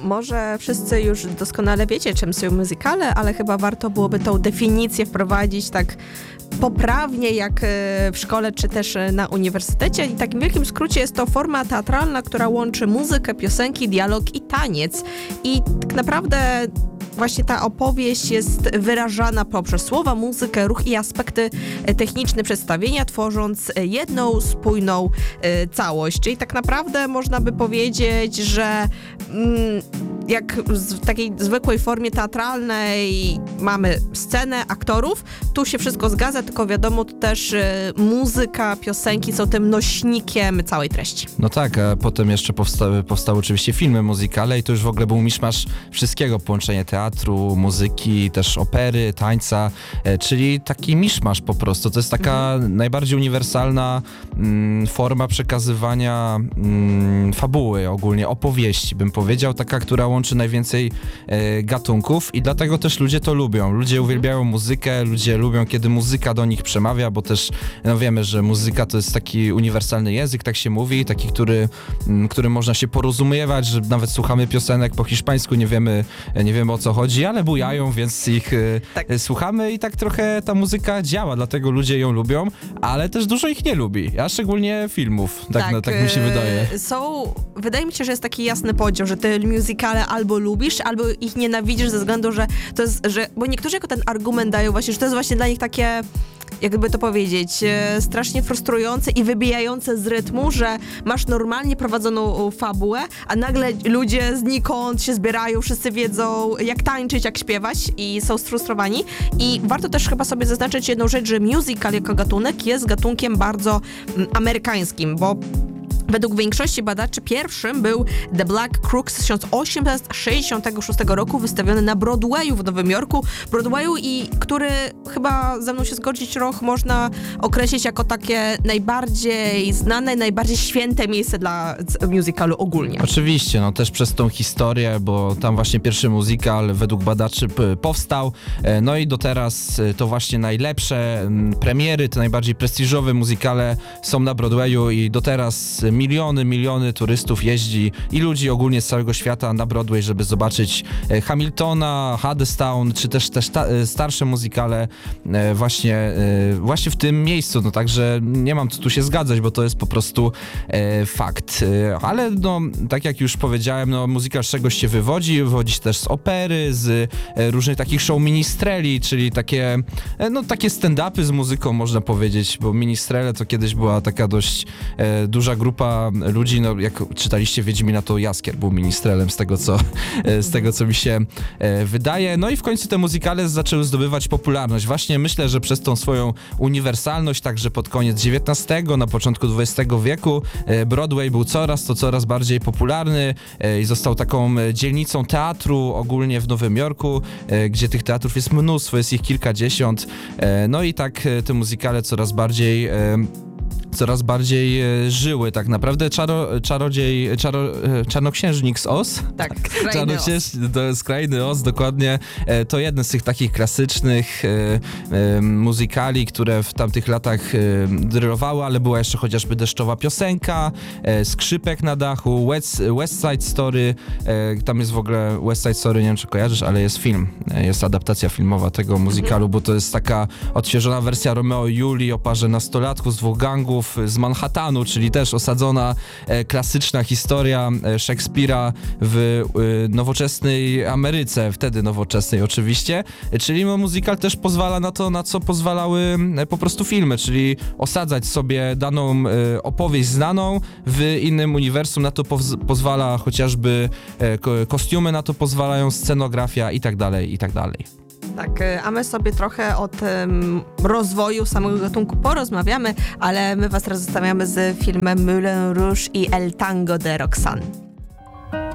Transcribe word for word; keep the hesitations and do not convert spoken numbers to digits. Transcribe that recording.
może wszyscy już doskonale wiecie, czym są muzykale, ale chyba warto byłoby tą definicję wprowadzić tak poprawnie jak w szkole czy też na uniwersytecie. I w takim wielkim skrócie jest to forma teatralna, która łączy muzykę, piosenki, dialog i taniec. I tak naprawdę właśnie ta opowieść jest wyrażana poprzez słowa, muzykę, ruch i aspekty techniczne przedstawienia, tworząc jedną spójną y, całość. Czyli tak naprawdę można by powiedzieć, że mm, jak w takiej zwykłej formie teatralnej mamy scenę, aktorów, tu się wszystko zgadza, tylko wiadomo, to też y, muzyka, piosenki są tym nośnikiem całej treści. No tak, a potem jeszcze powstały, powstały oczywiście filmy muzykale i to już w ogóle był miszmasz wszystkiego, połączenie teatru, muzyki, też opery, tańca, e, czyli taki miszmasz po prostu. To jest taka mhm. najbardziej uniwersalna mm, forma przekazywania mm, fabuły, ogólnie opowieści, bym powiedział, taka, która łączy najwięcej e, gatunków i dlatego też ludzie to lubią. Ludzie uwielbiają muzykę, ludzie lubią, kiedy muzyka do nich przemawia, bo też no wiemy, że muzyka to jest taki uniwersalny język, tak się mówi, taki, który, m, którym można się porozumiewać, że nawet słuchamy piosenek po hiszpańsku, nie wiemy, nie wiemy o co chodzi, ale bujają, więc ich tak. e, słuchamy i tak trochę ta muzyka działa, dlatego ludzie ją lubią, ale też dużo ich nie lubi, a szczególnie filmów, tak, tak, no, tak mi się wydaje. Są, wydaje mi się, że jest taki jasny podział, że te musicale albo lubisz, albo ich nienawidzisz ze względu, że to jest, że, bo niektórzy jako ten argument dają właśnie, że to jest właśnie dla nich takie, jakby to powiedzieć, e, strasznie frustrujące i wybijające z rytmu, że masz normalnie prowadzoną fabułę, a nagle ludzie znikąd się zbierają, wszyscy wiedzą jak tańczyć, jak śpiewać i są sfrustrowani. I warto też chyba sobie zaznaczyć jedną rzecz, że musical jako gatunek jest gatunkiem bardzo mm, amerykańskim, bo według większości badaczy pierwszym był The Black Crooks z tysiąc osiemset sześćdziesiątego szóstego roku, wystawiony na Broadwayu w Nowym Jorku. Broadwayu, i który chyba ze mną się zgodzić, Roch, można określić jako takie najbardziej znane, najbardziej święte miejsce dla musicalu ogólnie. Oczywiście, no też przez tą historię, bo tam właśnie pierwszy musical według badaczy p- powstał, no i do teraz to właśnie najlepsze premiery, te najbardziej prestiżowe musicale są na Broadwayu i do teraz miliony, miliony turystów jeździ i ludzi ogólnie z całego świata na Broadway, żeby zobaczyć Hamiltona, Hadestown, czy też te sta- starsze muzykale właśnie, właśnie w tym miejscu. No także nie mam co tu się zgadzać, bo to jest po prostu e, fakt. Ale no, tak jak już powiedziałem, no muzyka z czegoś się wywodzi, wywodzi się też z opery, z e, różnych takich show ministreli, czyli takie, e, no takie stand-upy z muzyką, można powiedzieć, bo ministrele to kiedyś była taka dość e, duża grupa ludzi, no jak czytaliście Wiedźmina, to Jaskier był ministrelem z tego, co, z tego, co mi się e, wydaje. No i w końcu te muzykale zaczęły zdobywać popularność. Właśnie myślę, że przez tą swoją uniwersalność, także pod koniec dziewiętnastego, na początku dwudziestego wieku, e, Broadway był coraz to coraz bardziej popularny e, i został taką dzielnicą teatru ogólnie w Nowym Jorku, e, gdzie tych teatrów jest mnóstwo, jest ich kilkadziesiąt. E, no i tak e, te muzykale coraz bardziej e, coraz bardziej e, żyły tak naprawdę. Czaro, czarodziej, czaro, e, Czarnoksiężnik z Oz. Tak, Skrajny Oz. To jest Skrajny Oz, dokładnie. E, to jeden z tych takich klasycznych e, e, muzykali, które w tamtych latach e, drylowały, ale była jeszcze chociażby Deszczowa piosenka, e, Skrzypek na dachu, West, West Side Story. E, tam jest w ogóle West Side Story, nie wiem czy kojarzysz, ale jest film. E, jest adaptacja filmowa tego muzykalu, bo to jest taka odświeżona wersja Romeo i Julii o parze nastolatków z dwóch gangów z Manhattanu, czyli też osadzona e, klasyczna historia e, Szekspira w e, nowoczesnej Ameryce, wtedy nowoczesnej oczywiście, e, czyli no, musical też pozwala na to, na co pozwalały e, po prostu filmy, czyli osadzać sobie daną e, opowieść znaną w innym uniwersum, na to poz- pozwala chociażby e, ko- kostiumy, na to pozwalają scenografia i tak dalej, i tak dalej. Tak, a my sobie trochę o tym rozwoju samego gatunku porozmawiamy, ale my was teraz zostawiamy z filmem Moulin Rouge i El Tango de Roxane.